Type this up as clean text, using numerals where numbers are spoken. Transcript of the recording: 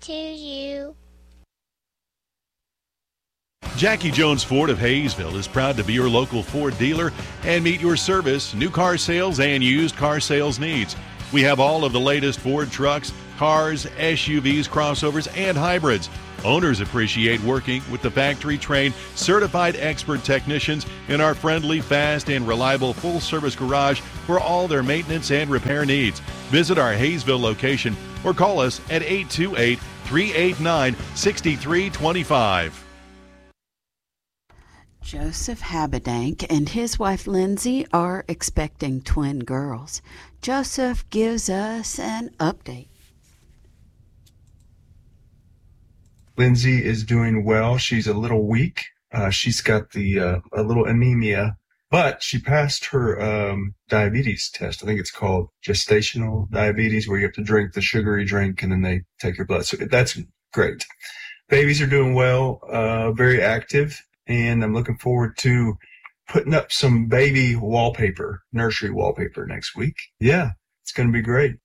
to you. Jackie Jones Ford of Hayesville is proud to be your local Ford dealer and meet your service, new car sales, and used car sales needs. We have all of the latest Ford trucks, cars, SUVs, crossovers, and hybrids. Owners appreciate working with the factory-trained, certified expert technicians in our friendly, fast, and reliable full-service garage for all their maintenance and repair needs. Visit our Hayesville location or call us at 828-389-6325. Joseph Habedank and his wife Lindsay are expecting twin girls. Joseph gives us an update. Lindsay is doing well. She's a little weak. She's got a little anemia, but she passed her diabetes test. I think it's called gestational diabetes, where you have to drink the sugary drink and then they take your blood. So that's great. Babies are doing well, very active. And I'm looking forward to putting up some baby wallpaper, nursery wallpaper next week. Yeah, it's going to be great.